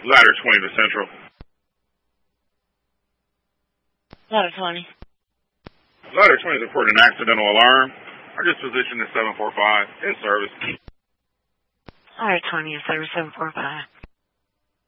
Ladder 20 to Central. Ladder 20. Ladder 20 is reporting an accidental alarm. Our disposition is 745. In service. Ladder 20 is service 745.